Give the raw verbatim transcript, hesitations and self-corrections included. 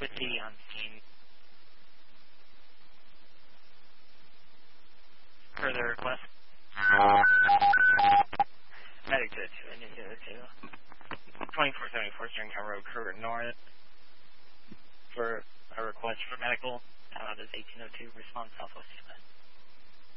C on scene. Further request. Medic to two, indicator two. twenty-four seventy-four Stringtown Road, Kruger North. For a request for medical, uh, this eighteen oh two, response Southwest U S.